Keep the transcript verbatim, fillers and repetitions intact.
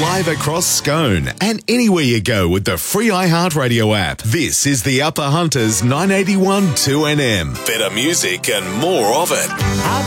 live across Scone and anywhere you go with the free iHeartRadio app. This is the Upper Hunters nine eighty-one two N M. Better music and more of it.